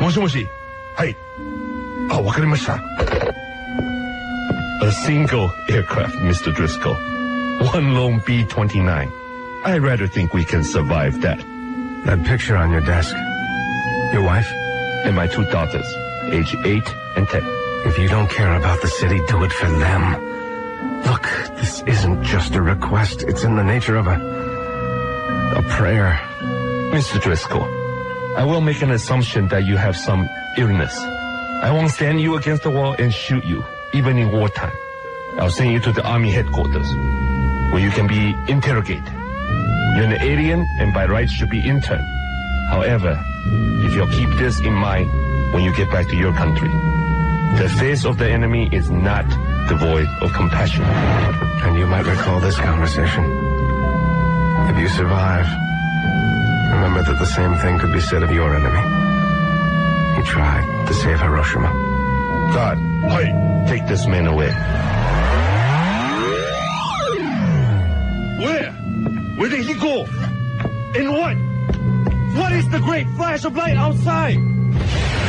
もしもし。はい。あ、わかりました。A single aircraft, Mr. Driscoll. One lone B-29. I rather think we can survive that. That picture on your desk. Your wife? And my 2 daughters, age 8 and 10. If you don't care about the city, do it for them. Look, this isn't just a request. It's in the nature of a prayer. Mr. Driscoll, I will make an assumption that you have some illness. I won't stand you against the wall and shoot you, even in wartime. I'll send you to the Army headquarters, where you can be interrogated. You're an alien and by rights should be interned. However, if you'll keep this in mind when you get back to your country, the face of the enemy is not devoid of compassion. And you might recall this conversation. If you survive, remember that the same thing could be said of your enemy. He tried to save Hiroshima. God, take this man away. Where? Where did he go? And what? What is the great flash of light outside?